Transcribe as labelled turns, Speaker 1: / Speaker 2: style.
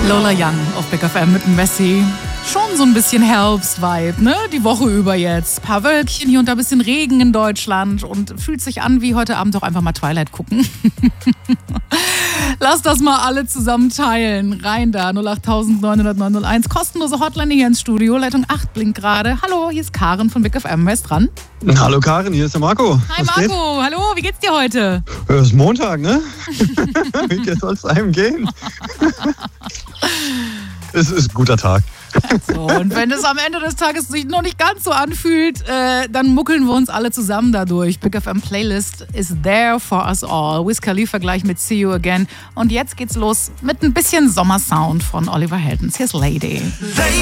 Speaker 1: Lola Young auf Big FM mit Messi. Schon so ein bisschen Herbst-Vibe, ne? Die Woche über jetzt. Ein paar Wölkchen, hier und da ein bisschen Regen in Deutschland und fühlt sich an wie heute Abend doch einfach mal Twilight gucken. Lass das mal alle zusammen teilen. Rein da, 08900 kostenlose Hotline hier ins Studio. Leitung 8 blinkt gerade. Hallo, hier ist Karen von Big FM. Wer ist dran?
Speaker 2: Hallo Karen, hier ist der Marco.
Speaker 1: Hi Marco, geht? Hallo, wie geht's dir heute?
Speaker 2: Es ist Montag, ne? Wie soll es einem gehen? Es ist ein guter Tag.
Speaker 1: So, und wenn es am Ende des Tages sich noch nicht ganz so anfühlt, dann muckeln wir uns alle zusammen dadurch. Big FM Playlist is there for us all. Wiz Khalifa gleich mit See You Again. Und jetzt geht's los mit ein bisschen Sommersound von Oliver Heldens. Here's Lady.